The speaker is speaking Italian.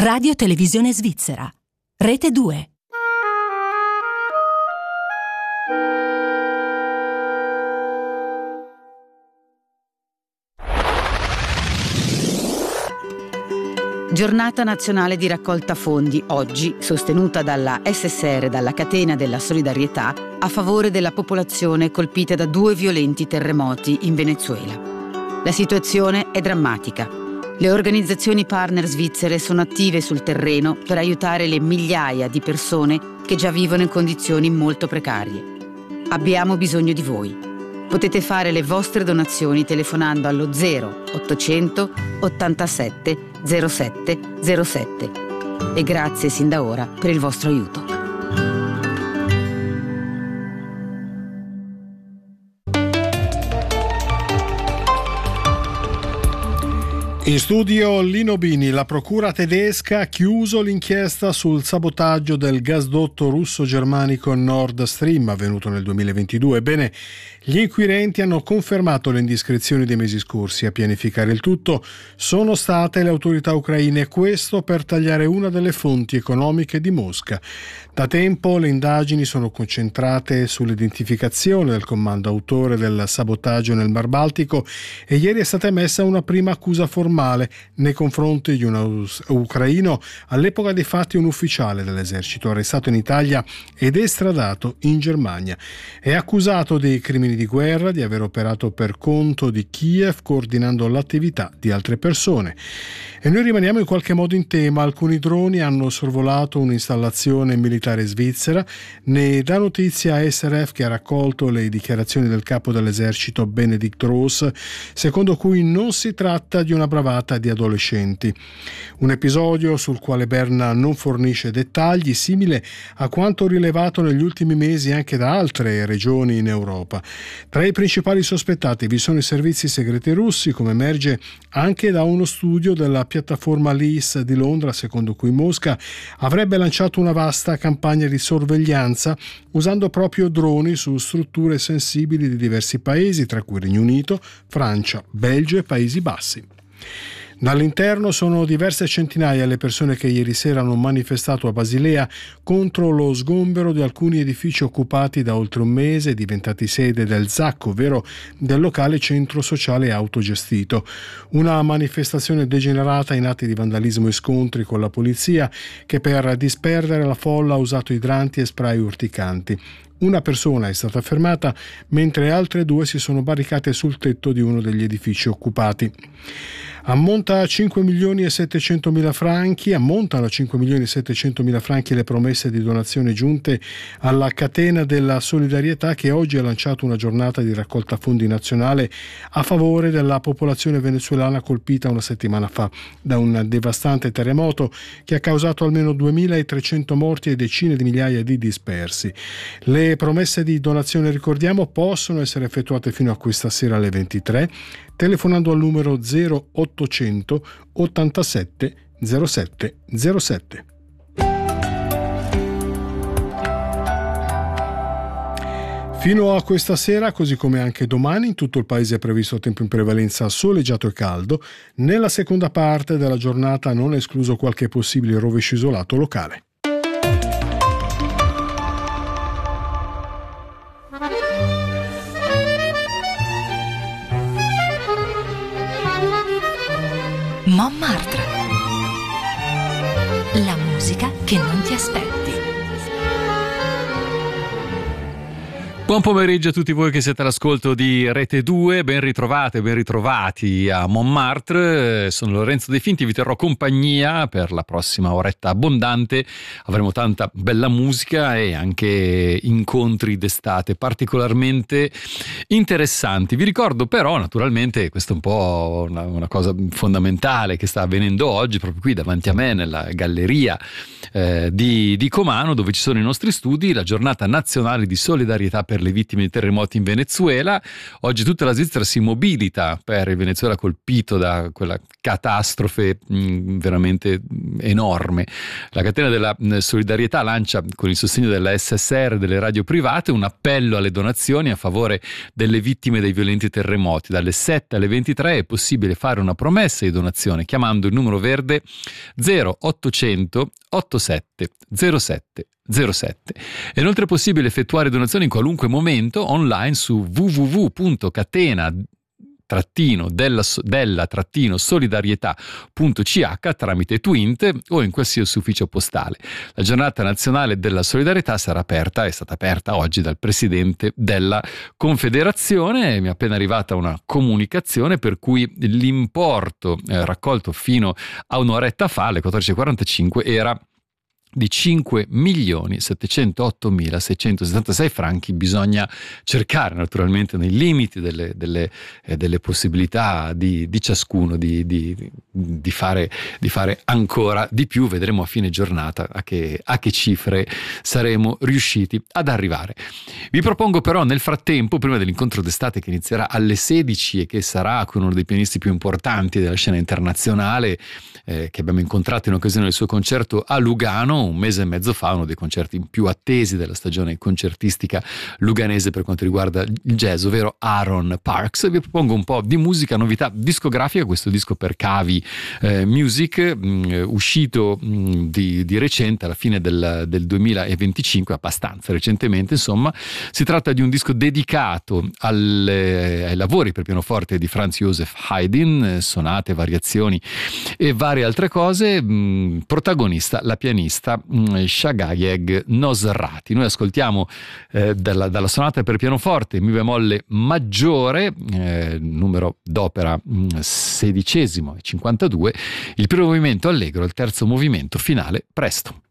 Radio Televisione Svizzera. Rete 2. Giornata nazionale di raccolta fondi, oggi sostenuta dalla SSR, dalla catena della solidarietà, a favore della popolazione colpita da 2 violenti terremoti in Venezuela. La situazione è drammatica. Le organizzazioni partner svizzere sono attive sul terreno per aiutare le migliaia di persone che già vivono in condizioni molto precarie. Abbiamo bisogno di voi. Potete fare le vostre donazioni telefonando allo 0800 87 07 07. E grazie sin da ora per il vostro aiuto. In studio Lino Bini. La procura tedesca ha chiuso l'inchiesta sul sabotaggio del gasdotto russo-germanico Nord Stream avvenuto nel 2022. Ebbene, gli inquirenti hanno confermato le indiscrezioni dei mesi scorsi. A pianificare il tutto sono state le autorità ucraine, questo per tagliare una delle fonti economiche di Mosca. Da tempo le indagini sono concentrate sull'identificazione del comando autore del sabotaggio nel Mar Baltico e ieri è stata emessa una prima accusa formale nei confronti di un ucraino, all'epoca dei fatti un ufficiale dell'esercito arrestato in Italia ed estradato in Germania. È accusato di crimini di guerra, di aver operato per conto di Kiev coordinando l'attività di altre persone. E noi rimaniamo in qualche modo in tema. Alcuni droni hanno sorvolato un'installazione militare svizzera. Ne dà notizia SRF, che ha raccolto le dichiarazioni del capo dell'esercito Benedikt Ross, secondo cui non si tratta di una bravata di adolescenti. Un episodio sul quale Berna non fornisce dettagli, simile a quanto rilevato negli ultimi mesi anche da altre regioni in Europa. Tra i principali sospettati vi sono i servizi segreti russi, come emerge anche da uno studio della piattaforma LIS di Londra, secondo cui Mosca avrebbe lanciato una vasta campagna di sorveglianza usando proprio droni su strutture sensibili di diversi paesi, tra cui Regno Unito, Francia, Belgio e Paesi Bassi. Dall'interno sono diverse centinaia le persone che ieri sera hanno manifestato a Basilea contro lo sgombero di alcuni edifici occupati da oltre un mese, diventati sede del ZAC, ovvero del locale centro sociale autogestito. Una manifestazione degenerata in atti di vandalismo e scontri con la polizia, che per disperdere la folla ha usato idranti e spray urticanti. Una persona è stata fermata, mentre altre 2 si sono barricate sul tetto di uno degli edifici occupati. Ammontano a 5 milioni e 700 mila franchi le promesse di donazione giunte alla catena della solidarietà, che oggi ha lanciato una giornata di raccolta fondi nazionale a favore della popolazione venezuelana colpita una settimana fa da un devastante terremoto che ha causato almeno 2.300 morti e decine di migliaia di dispersi. Le promesse di donazione, ricordiamo, possono essere effettuate fino a questa sera alle 23 telefonando al numero 0800 87 07 07. Fino a questa sera, così come anche domani, in tutto il paese è previsto tempo in prevalenza soleggiato e caldo. Nella seconda parte della giornata non è escluso qualche possibile rovescio isolato locale. Montmartre. La musica che non ti aspetti. Buon pomeriggio a tutti voi che siete all'ascolto di Rete 2, ben ritrovate, ben ritrovati a Montmartre. Sono Lorenzo De Finti, vi terrò compagnia per la prossima oretta abbondante. Avremo tanta bella musica e anche incontri d'estate particolarmente interessanti. Vi ricordo però, naturalmente, questa è un po' una cosa fondamentale che sta avvenendo oggi proprio qui davanti a me nella galleria di Comano, dove ci sono i nostri studi, la giornata nazionale di solidarietà per per le vittime di terremoti in Venezuela. Oggi tutta la Svizzera si mobilita per il Venezuela colpito da quella catastrofe veramente enorme. La catena della solidarietà lancia, con il sostegno della SSR e delle radio private, un appello alle donazioni a favore delle vittime dei violenti terremoti. Dalle 7 alle 23 è possibile fare una promessa di donazione chiamando il numero verde 0800 87 07 07. È inoltre possibile effettuare donazioni in qualunque momento online su www.catena-solidarietà.ch tramite Twint o in qualsiasi ufficio postale. La giornata nazionale della solidarietà è stata aperta oggi dal presidente della Confederazione. Mi è appena arrivata una comunicazione per cui l'importo raccolto fino a un'oretta fa, alle 14.45, era di 5.708.676 franchi. Bisogna cercare naturalmente nei limiti delle possibilità di ciascuno di fare ancora di più. Vedremo a fine giornata a che cifre saremo riusciti ad arrivare. Vi propongo però nel frattempo, prima dell'incontro d'estate che inizierà alle 16 e che sarà con uno dei pianisti più importanti della scena internazionale, che abbiamo incontrato in occasione del suo concerto a Lugano un mese e mezzo fa, uno dei concerti più attesi della stagione concertistica luganese per quanto riguarda il jazz, ovvero Aaron Parks. Vi propongo un po' di musica, novità discografica, questo disco per Cavi Music, uscito di recente, alla fine del 2025, abbastanza recentemente insomma. Si tratta di un disco dedicato ai lavori per pianoforte di Franz Josef Haydn, sonate, variazioni e varie altre cose. Protagonista la pianista Shagayeg Nosrati. Noi ascoltiamo dalla sonata per pianoforte mi bemolle maggiore, numero d'opera 16° e 52, il primo movimento allegro, il terzo movimento finale presto.